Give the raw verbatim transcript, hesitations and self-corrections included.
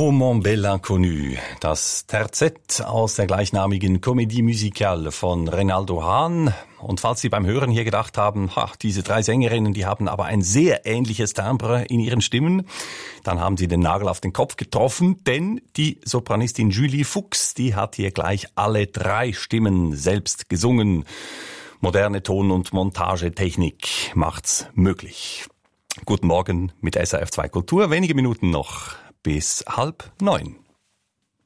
Oh mon bel inconnu, das Terzett aus der gleichnamigen Comédie musicale von Reynaldo Hahn. Und falls Sie beim Hören hier gedacht haben, ach, diese drei Sängerinnen, die haben aber ein sehr ähnliches Timbre in ihren Stimmen, dann haben Sie den Nagel auf den Kopf getroffen, denn die Sopranistin Julie Fuchs, die hat hier gleich alle drei Stimmen selbst gesungen. Moderne Ton- und Montagetechnik macht's möglich. Guten Morgen mit S R F zwei Kultur, wenige Minuten noch bis halb neun.